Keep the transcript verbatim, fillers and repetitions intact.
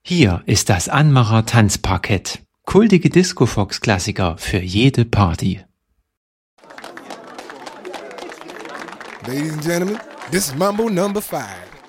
Hier ist das Anmacher Tanzparkett. Kultige Disco-Fox-Klassiker für jede Party. Ladies and gentlemen, this is Mambo number five.